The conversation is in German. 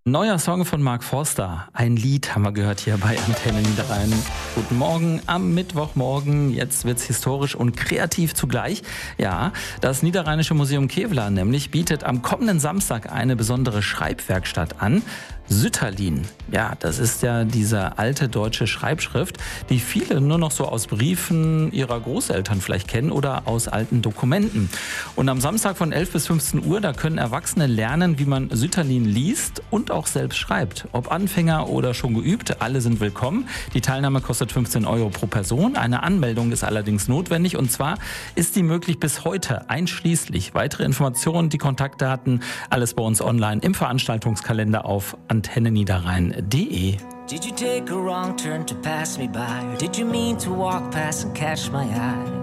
Neuer Song von Mark Forster. Ein Lied haben wir gehört hier bei Antenne Niederrhein. Guten Morgen am Mittwochmorgen. Jetzt wird's historisch und kreativ zugleich. Ja, das Niederrheinische Museum Kevlar nämlich bietet am kommenden Samstag eine besondere Schreibwerkstatt an. Sütterlin. Ja, das ist ja diese alte deutsche Schreibschrift, die viele nur noch so aus Briefen ihrer Großeltern vielleicht kennen oder aus alten Dokumenten. Und am Samstag von 11 bis 15 Uhr, da können Erwachsene lernen, wie man Sütterlin liest und auch selbst schreibt. Ob Anfänger oder schon geübt, alle sind willkommen. Die Teilnahme kostet 15 Euro pro Person. Eine Anmeldung ist allerdings notwendig und zwar ist die möglich bis heute einschließlich. Weitere Informationen, die Kontaktdaten, alles bei uns online im Veranstaltungskalender auf antenneniederrhein.de. Did you take a wrong turn to pass me by? Or did you mean to walk past and catch my eye?